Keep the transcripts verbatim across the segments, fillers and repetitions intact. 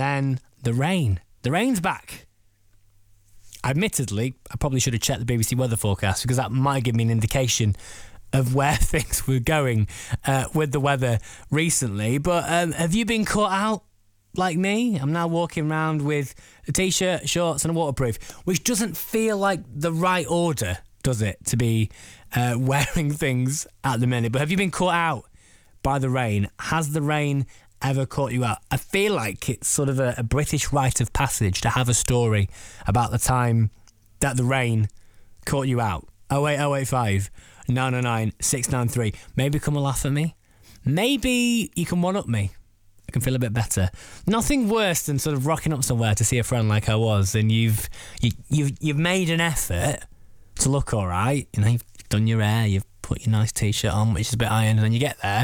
then the rain. The rain's back. Admittedly, I probably should have checked the B B C weather forecast because that might give me an indication of where things were going uh, with the weather recently. But um, have you been caught out like me? I'm now walking around with a t-shirt, shorts and a waterproof, which doesn't feel like the right order, does it, to be uh, wearing things at the minute. But have you been caught out by the rain? Has the rain ever caught you out? I feel like it's sort of a, a British rite of passage to have a story about the time that the rain caught you out. oh eight oh eight five nine oh nine six nine three. Maybe come and laugh at me. Maybe you can one-up me. I can feel a bit better. Nothing worse than sort of rocking up somewhere to see a friend like I was, and you've you, you've you've made an effort to look all right. You know, you've done your hair, you've put your nice t-shirt on, which is a bit ironed, and then you get there,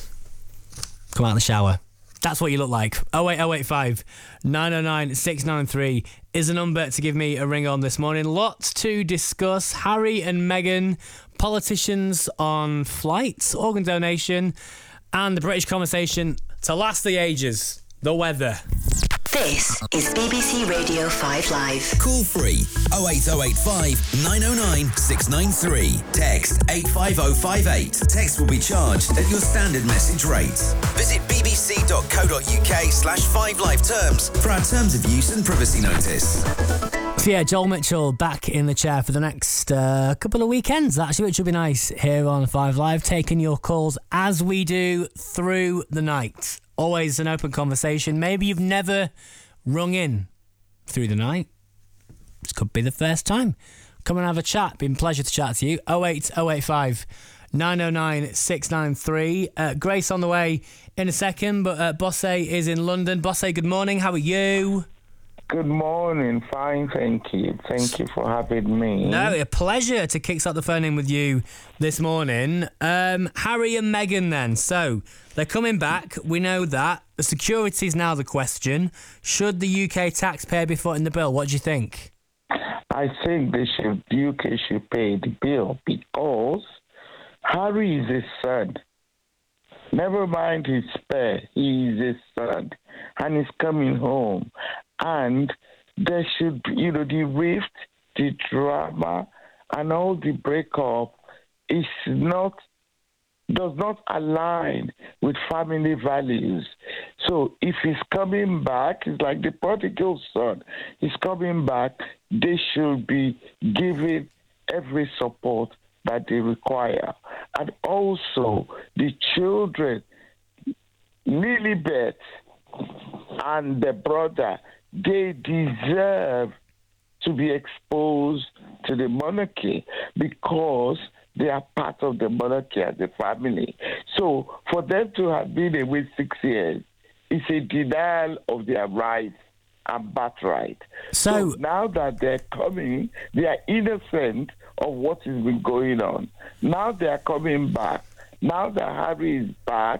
come out of the shower. That's what you look like. oh eight oh eight five nine oh nine six nine three is the number to give me a ring on this morning. Lots to discuss. Harry and Meghan, politicians on flights, organ donation, and the British conversation to last the ages, the weather. This is B B C Radio five Live. Call free oh eight oh eight five nine oh nine six nine three. Text eight five oh five eight. Text will be charged at your standard message rate. Visit bbc.co.uk slash 5live terms for our terms of use and privacy notice. So yeah, Joel Mitchell back in the chair for the next uh, couple of weekends, actually, which will be nice here on five Live, taking your calls as we do through the night. Always an open conversation. Maybe you've never rung in through the night. This could be the first time. Come and have a chat. Been a pleasure to chat to you. oh eight oh eight five nine oh nine six nine three. Uh, Grace on the way in a second, but uh, Bosse is in London. Bosse, good morning. How are you? Good morning. Fine, thank you. Thank you for having me. No, a pleasure to kickstart the phone in with you this morning. Um, Harry and Meghan then. So, they're coming back. We know that. The security is now the question. Should the U K taxpayer be footing the bill? What do you think? I think they should, U K should pay the bill because Harry is his son. Never mind his spare. He is his son. And he's coming home. And there should be, you know, the rift, the drama, and all the breakup is not, does not align with family values. So if he's coming back, it's like the prodigal son. He's coming back, they should be given every support that they require. And also, the children, Lilibet and the brother, they deserve to be exposed to the monarchy because they are part of the monarchy as a family. So for them to have been away six years is a denial of their rights and birthright. So, so now that they're coming, they are innocent of what has been going on. Now they are coming back. Now that Harry is back,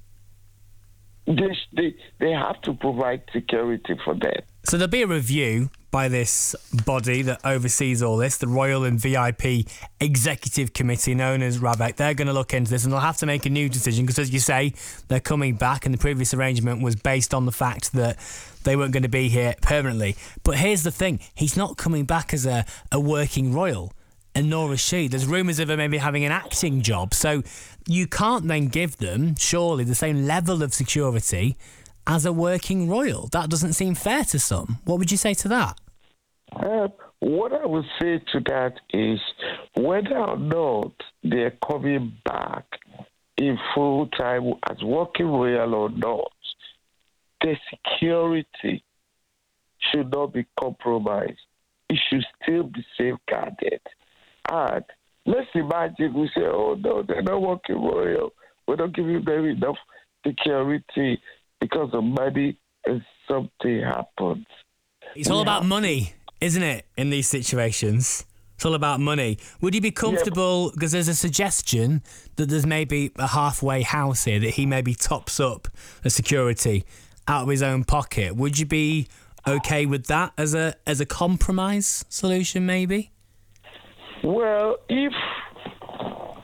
They, they they have to provide security for them. So there'll be a review by this body that oversees all this, the Royal and V I P Executive Committee, known as RABEC. They're going to look into this and they'll have to make a new decision because, as you say, they're coming back and the previous arrangement was based on the fact that they weren't going to be here permanently. But here's the thing, he's not coming back as a, a working royal. And nor is she. There's rumours of her maybe having an acting job. So you can't then give them, surely, the same level of security as a working royal. That doesn't seem fair to some. What would you say to that? Uh, what I would say to that is whether or not they're coming back in full time as working royal or not, the security should not be compromised. It should still be safeguarded. And let's imagine we say, oh, no, they're not working royal. We're not giving them enough security because of money and something happens. It's all about money, isn't it, in these situations? It's all about money. Would you be comfortable, because yeah, there's a suggestion that there's maybe a halfway house here, that he maybe tops up the security out of his own pocket. Would you be okay with that as a as a compromise solution, maybe? Well, if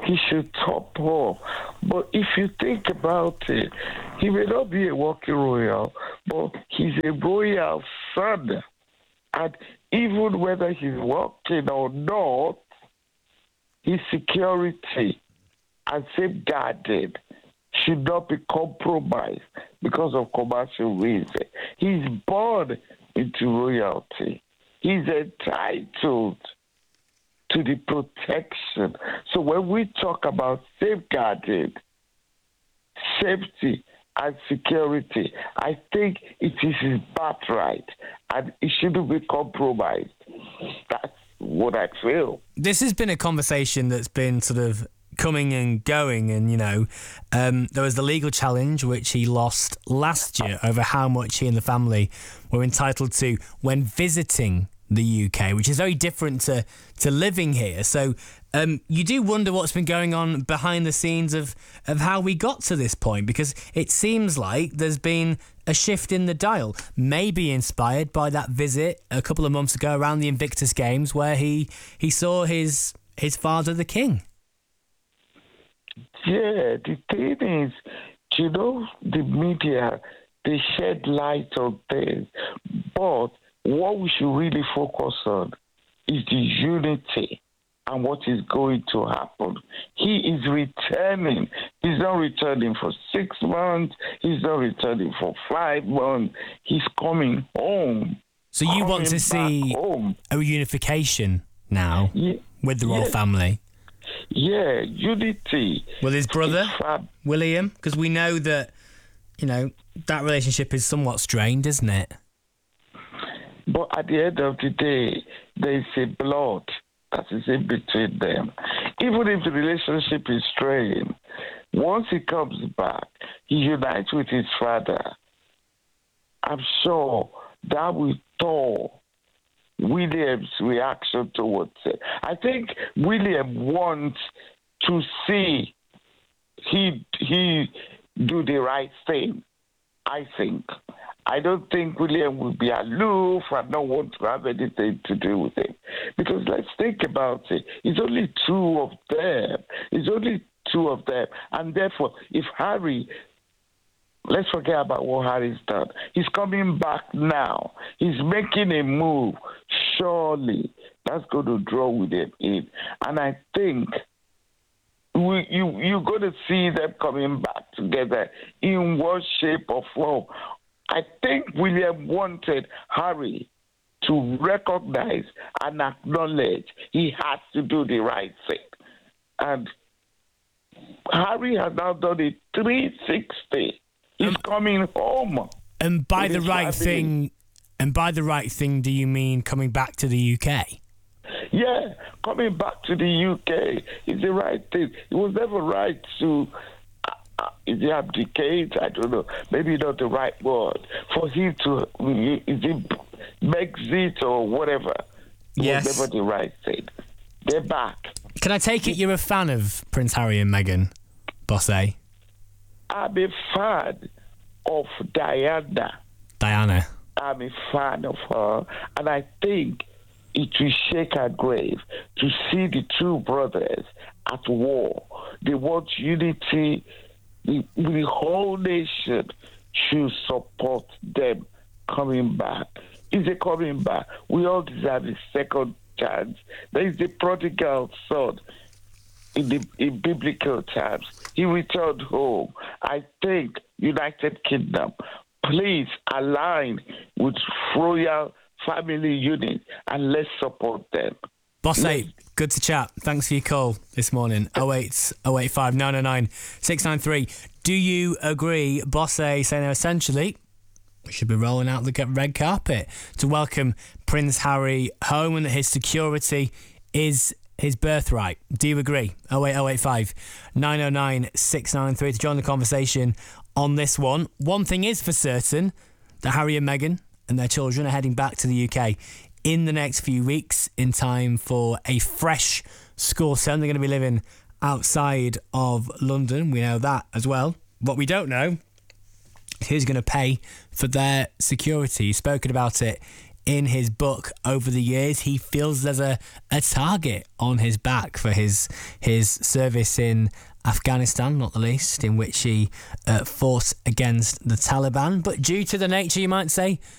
he should top off. But if you think about it, he may not be a walking royal, but he's a royal son. And even whether he's walking or not, his security and safeguarded should not be compromised because of commercial reasons. He's born into royalty. He's entitled to the protection. So when we talk about safeguarded safety and security, I think it is his birthright and it shouldn't be compromised. That's what I feel. This has been a conversation that's been sort of coming and going, and you know, um, there was the legal challenge which he lost last year over how much he and the family were entitled to when visiting the U K, which is very different to to living here. So um, you do wonder what's been going on behind the scenes of of how we got to this point, because it seems like there's been a shift in the dial, maybe inspired by that visit a couple of months ago around the Invictus Games where he he saw his his father, the king. Yeah, the thing is, you know, the media, they shed light on things, but what we should really focus on is the unity and what is going to happen. He is returning. He's not returning for six months. He's not returning for five months. He's coming home. So you want to see home. a reunification now Yeah. with the royal Yeah. family? Yeah, unity. With his brother, Fab- William? Because we know that, you know, that relationship is somewhat strained, isn't it? But at the end of the day, there is a blood that is in between them. Even if the relationship is strained, once he comes back, he unites with his father. I'm sure that will thaw William's reaction towards it. I think William wants to see he he do the right thing, I think. I don't think William will be aloof and not want to have anything to do with it. Because let's think about it. It's only two of them. It's only two of them. And therefore, if Harry, let's forget about what Harry's done. He's coming back now. He's making a move. Surely that's going to draw William in. And I think we, you, you're going to see them coming back together in one shape or form. I think William wanted Harry to recognize and acknowledge he has to do the right thing. And Harry has now done a three sixty. He's um, coming home. And by the right family. thing, and by the right thing, do you mean coming back to the U K? Yeah, coming back to the U K is the right thing. It was never right to... Uh, is he abdicate? I don't know. Maybe not the right word. For him to, is he exit or whatever? It yes. was never the right thing. They're back. Can I take it you're a fan of Prince Harry and Meghan, Bosse? I'm a fan of Diana. Diana. I'm a fan of her. And I think it will shake her grave to see the two brothers at war. They want unity. The, the whole nation should support them coming back. Is it coming back? We all deserve a second chance. There is the prodigal son in the in biblical terms. He returned home. I think United Kingdom, please align with royal family unit and let's support them. Bosse, good to chat. Thanks for your call this morning. oh eight oh eight five nine oh nine six nine three. Do you agree, Bosse, saying essentially we should be rolling out the red carpet to welcome Prince Harry home and that his security is his birthright? Do you agree? oh eight oh eight five nine oh nine six nine three to join the conversation on this one. One thing is for certain, that Harry and Meghan and their children are heading back to the U K in the next few weeks in time for a fresh school term. They're going to be living outside of London. We know that as well. What we don't know is who's going to pay for their security. He's spoken about it in his book over the years, he feels there's a, a target on his back for his his service in Afghanistan, not the least, in which he uh, fought against the Taliban. But due to the nature, you might say,